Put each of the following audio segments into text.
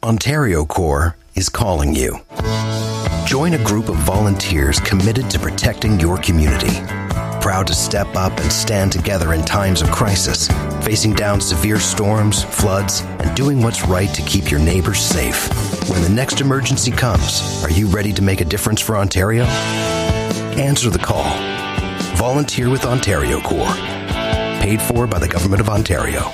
Ontario Corps is calling you. Join a group of volunteers committed to protecting your community. Proud to step up and stand together in times of crisis, facing down severe storms, floods, and doing what's right to keep your neighbors safe. When the next emergency comes, are you ready to make a difference for Ontario? Answer the call. Volunteer with Ontario Corps. Paid for by the Government of Ontario.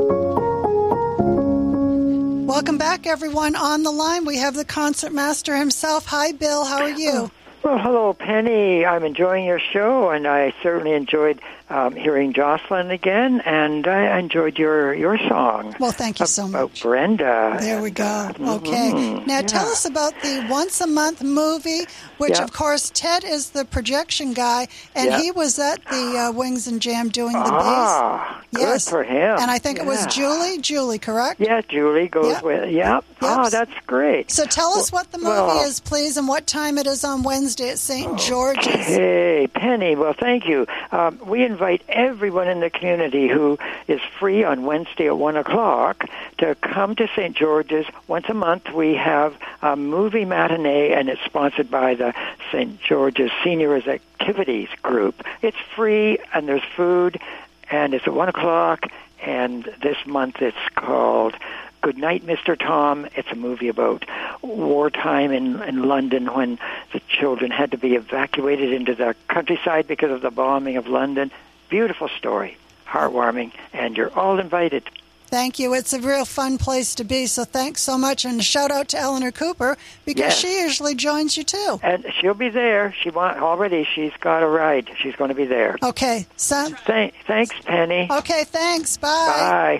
Welcome back, everyone. On the line, we have the concertmaster himself. Hi, Bill. How are you? Well, hello, Penny. I'm enjoying your show, and I certainly enjoyed hearing Jocelyn again, and I enjoyed your song. Well, thank you so much. About Brenda. There we go. Okay. Now, tell us about the once-a-month movie, which, of course, Ted is the projection guy, and he was at the Wings and Jam doing the bass. Good for him. And I think it was Julie. Julie, correct? Yeah, Julie goes with, Oh, that's great. So tell us what the movie is, please, and what time it is on Wednesday at St. George's. Hey, Penny, well, thank you. We invite everyone in the community who is free on Wednesday at 1 o'clock to come to St. George's. Once a month we have a movie matinee, and it's sponsored by the St. George's Seniors Activities Group. It's free, and there's food, and it's at 1 o'clock, and this month it's called Good Night, Mr. Tom. It's a movie about wartime in London when the children had to be evacuated into the countryside because of the bombing of London. Beautiful story, heartwarming, and you're all invited. Thank you. It's a real fun place to be, so thanks so much. And a shout-out to Eleanor Cooper, because she usually joins you, too. And she'll be there. She's got a ride. She's going to be there. Okay. Thanks, Penny. Okay, thanks. Bye. Bye.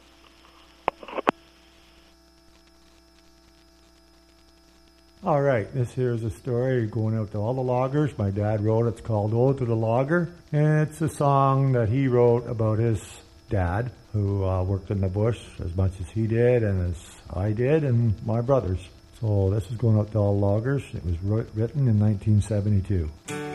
All right, this here is a story going out to all the loggers. My dad wrote it. It's called Ode to the Logger. And it's a song that he wrote about his dad, who worked in the bush as much as he did and as I did and my brothers. So this is going out to all loggers. It was written in 1972.